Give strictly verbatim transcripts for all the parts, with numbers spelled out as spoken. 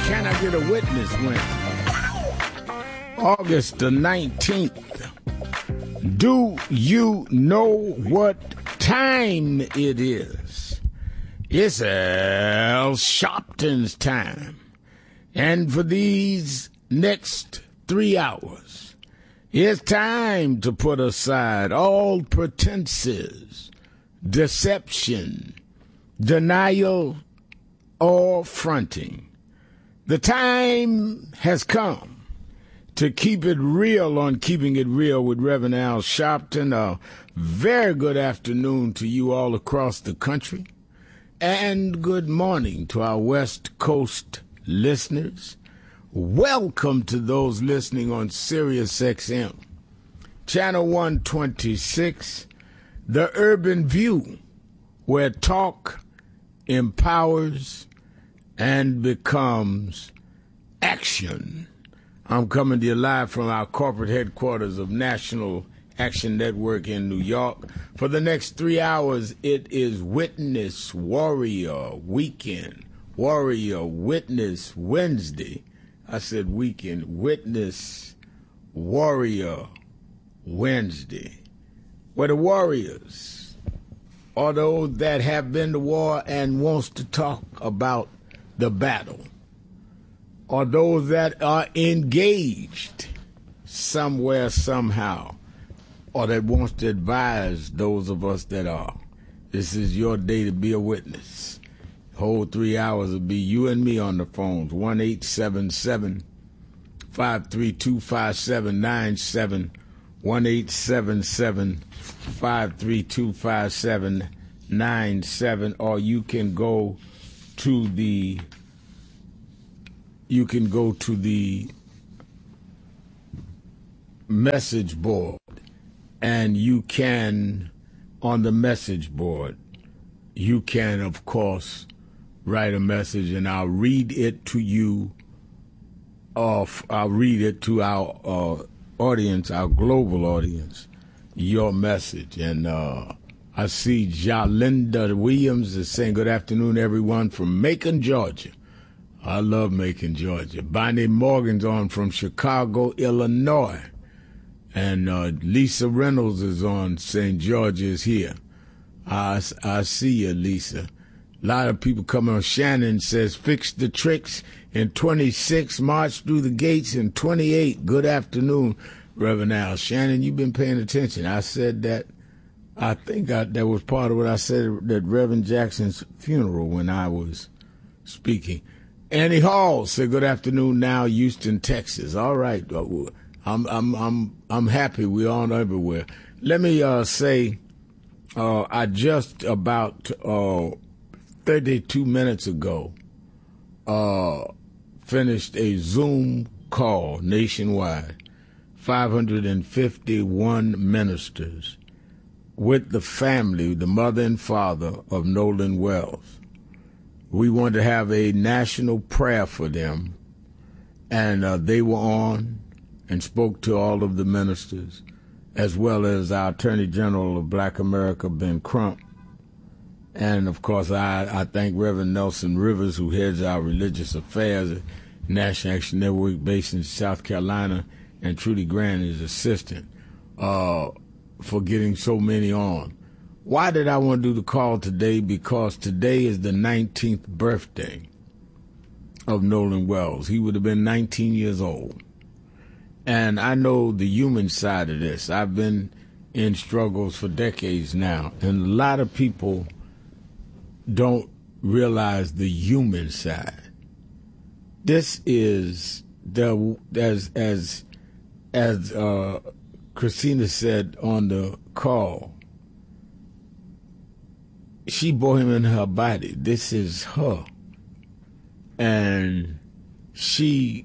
Can I Get a Witness when? August the nineteenth. Do you know what time it is? It's Al Sharpton's time. And for these next three hours, it's time to put aside all pretenses, deception, denial, or fronting. The time has come to keep it real on Keeping It Real with Reverend Al Sharpton. A very good afternoon to you all across the country. And good morning to our West Coast listeners. Welcome to those listening on Sirius X M, Channel one twenty-six, The Urban View, where talk empowers and becomes action. I'm coming to you live from our corporate headquarters of National Action Network in New York. For the next three hours, it is Witness Warrior Weekend. Warrior Witness Wednesday. I said weekend. Witness Warrior Wednesday. Where the warriors are those that have been to war and wants to talk about the battle, or those that are engaged somewhere, somehow, or that wants to advise those of us that are. This is your day to be a witness. The whole three hours will be you and me on the phones. one eight seven seven, five three two, five seven nine seven. one eight seven seven, five three two, five seven nine seven. Or you can go to the You can go to the message board, and you can, on the message board, you can, of course, write a message, and I'll read it to you. Off, I'll read it to our uh, audience, our global audience, your message. And uh, I see Jalinda Williams is saying, good afternoon, everyone, from Macon, Georgia. I love Macon, Georgia. Bonnie Morgan's on from Chicago, Illinois. And uh, Lisa Reynolds is on saying Georgia is here. I, I see you, Lisa. A lot of people come on. Shannon says, fix the tricks in twenty-six, march through the gates in twenty-eight. Good afternoon, Reverend Al. Shannon, you've been paying attention. I said that, I think I, that was part of what I said at Reverend Jackson's funeral when I was speaking. Annie Hall said, good afternoon now, Houston, Texas. All right. I'm I'm I'm I'm happy we're on everywhere. Let me uh, say uh, I just about uh, thirty-two minutes ago uh, finished a Zoom call nationwide, five hundred fifty-one ministers with the family, the mother and father of Nolan Wells. We wanted to have a national prayer for them, and uh, they were on and spoke to all of the ministers, as well as our Attorney General of Black America, Ben Crump. And, of course, I, I thank Reverend Nelson Rivers, who heads our religious affairs at National Action Network based in South Carolina, and Trudy Grant, his assistant, uh, for getting so many on. Why did I want to do the call today? Because today is the nineteenth birthday of Nolan Wells. He would have been nineteen years old. And I know the human side of this. I've been in struggles for decades now, and a lot of people don't realize the human side. This is the as as as uh, Christina said on the call. She bore him in her body. This is her. And she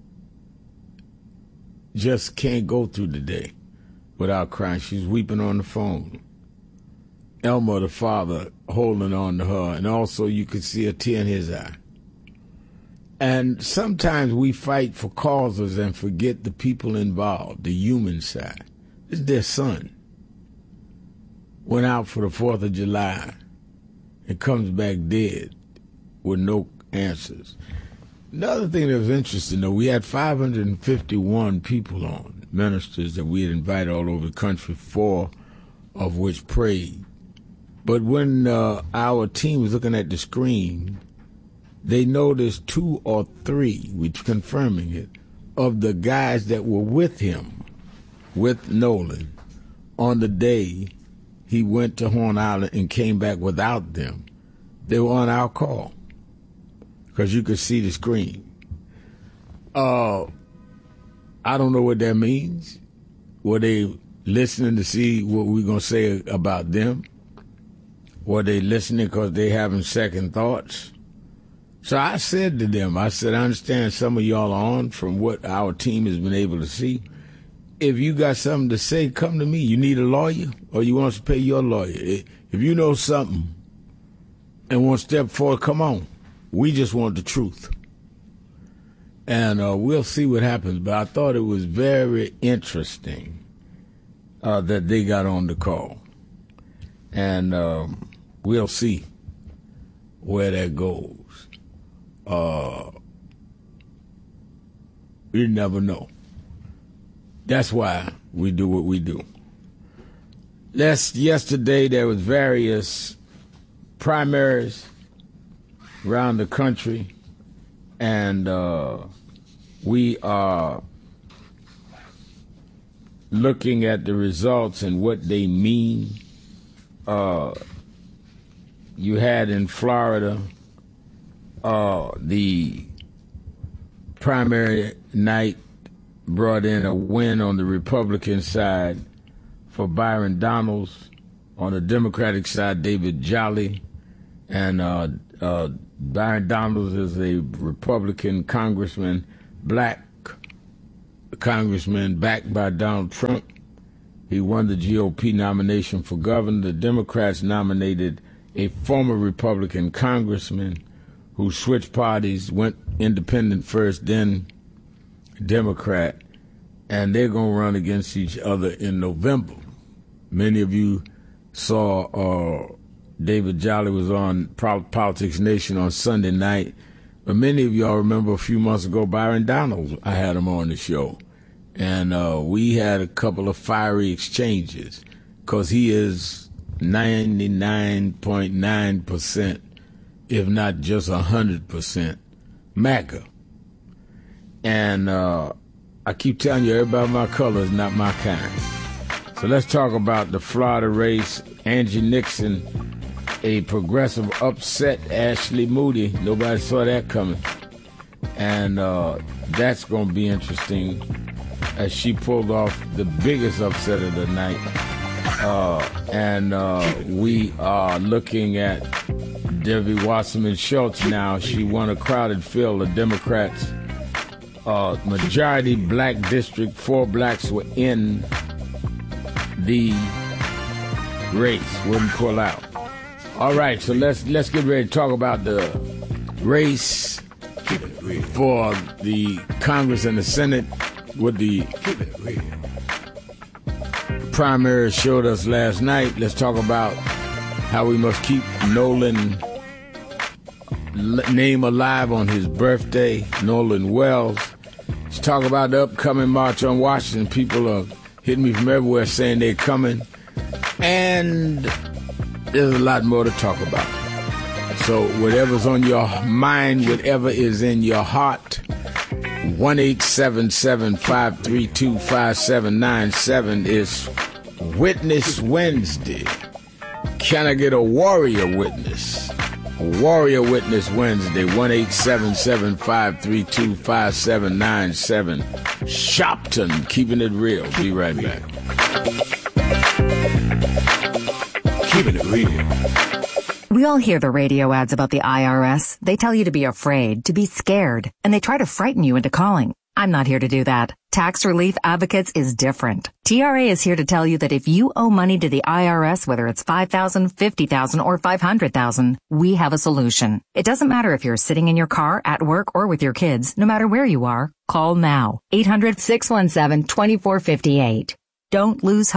just can't go through the day without crying. She's weeping on the phone. Elmer, the father, holding on to her. And also you could see a tear in his eye. And sometimes we fight for causes and forget the people involved, the human side. This is their son. Went out for the fourth of July and comes back dead with no answers. Another thing that was interesting, though, we had five hundred fifty-one people on, ministers that we had invited all over the country, four of which prayed. But when uh, our team was looking at the screen, they noticed two or three, which confirming it, of the guys that were with him, with Nolan, on the day he went to Horn Island and came back without them. They were on our call because you could see the screen. Uh, I don't know what that means. Were they listening to see what we're going to say about them? Were they listening because they having second thoughts? So I said to them, I said, I understand some of y'all are on from what our team has been able to see. If you got something to say, come to me. You need a lawyer or you want us to pay your lawyer? If you know something and want to step forward, come on. We just want the truth. And uh, we'll see what happens. But I thought it was very interesting uh, that they got on the call. And um, we'll see where that goes. Uh, you never know. That's why we do what we do. Last, yesterday, there was various primaries around the country, and uh, we are looking at the results and what they mean. Uh, you had in Florida uh, the primary night brought in a win on the Republican side for Byron Donalds. On the Democratic side, David Jolly. And uh, uh, Byron Donalds is a Republican congressman, black congressman backed by Donald Trump. He won the G O P nomination for governor. The Democrats nominated a former Republican congressman who switched parties, went independent first, then Democrat, and they're going to run against each other in November. Many of you saw uh, David Jolly was on Politics Nation on Sunday night, but many of y'all remember a few months ago Byron Donalds, I had him on the show, and uh, we had a couple of fiery exchanges because he is ninety-nine point nine percent, if not just one hundred percent, MAGA. And uh, I keep telling you, everybody my color is not my kind. So let's talk about the Florida race. Angie Nixon, a progressive, upset Ashley Moody. Nobody saw that coming. And uh, that's going to be interesting as she pulled off the biggest upset of the night. Uh, and uh, we are looking at Debbie Wasserman Schultz now. She won a crowded field of Democrats. Uh, majority black district, four blacks were in the race, wouldn't pull out. All right, so let's let's get ready to talk about the race for the Congress and the Senate. What the primaries showed us last night. Let's talk about how we must keep Nolan name alive on his birthday, Nolan Wells. Let's talk about the upcoming March on Washington. People are hitting me from everywhere saying they're coming. And there's a lot more to talk about. So whatever's on your mind, whatever is in your heart, one eight seven seven, five three two, five seven nine seven is Witness Wednesday. Can I get a warrior witness? Warrior Witness Wednesday, one eight seven seven, five three two, five seven nine seven. Shopton, keeping it real. Be right back. Keeping it real. We all hear the radio ads about the I R S. They tell you to be afraid, to be scared, and they try to frighten you into calling. I'm not here to do that. Tax Relief Advocates is different. T R A is here to tell you that if you owe money to the I R S, whether it's five thousand dollars, fifty thousand dollars, or five hundred thousand dollars, we have a solution. It doesn't matter if you're sitting in your car, at work, or with your kids. No matter where you are, call now. eight hundred, six one seven, two four five eight. Don't lose hope.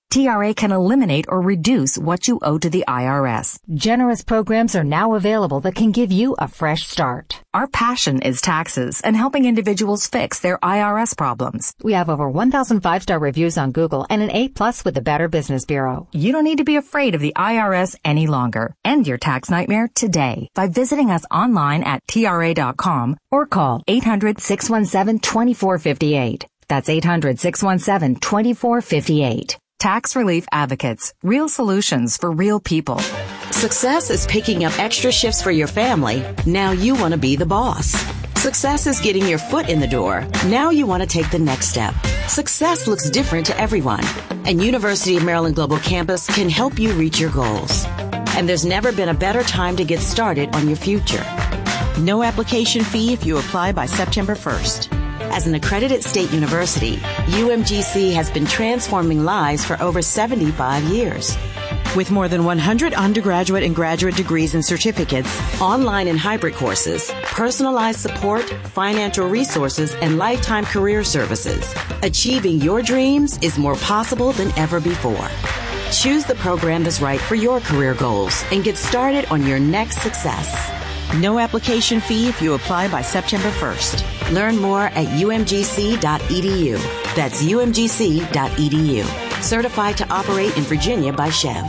T R A can eliminate or reduce what you owe to the I R S. Generous programs are now available that can give you a fresh start. Our passion is taxes and helping individuals fix their I R S problems. We have over one thousand five-star reviews on Google and an A plus with the Better Business Bureau. You don't need to be afraid of the I R S any longer. End your tax nightmare today by visiting us online at T R A dot com or call eight hundred, six one seven, two four five eight. That's eight hundred, six one seven, two four five eight. Tax Relief Advocates. Real solutions for real people. Success is picking up extra shifts for your family. Now you want to be the boss. Success is getting your foot in the door. Now you want to take the next step. Success looks different to everyone, and University of Maryland Global Campus can help you reach your goals. And there's never been a better time to get started on your future. No application fee if you apply by September first. As an accredited state university, U M G C has been transforming lives for over seventy-five years. With more than one hundred undergraduate and graduate degrees and certificates, online and hybrid courses, personalized support, financial resources, and lifetime career services, achieving your dreams is more possible than ever before. Choose the program that's right for your career goals and get started on your next success. No application fee if you apply by September first. Learn more at U M G C dot E D U. That's U M G C dot E D U. Certified to operate in Virginia by Chev.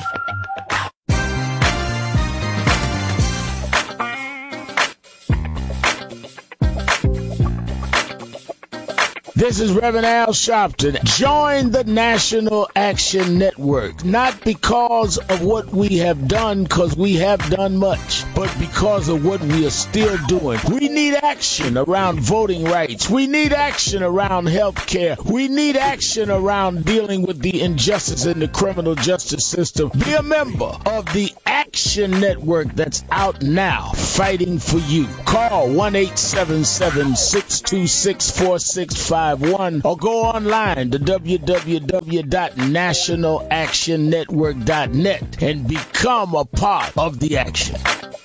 This is Reverend Al Sharpton. Join the National Action Network, not because of what we have done, because we have done much, but because of what we are still doing. We need action around voting rights. We need action around health care. We need action around dealing with the injustice in the criminal justice system. Be a member of the Action Network that's out now, fighting for you. Call one eight seven seven, six two six, four six five one or go online to w w w dot national action network dot net and become a part of the action.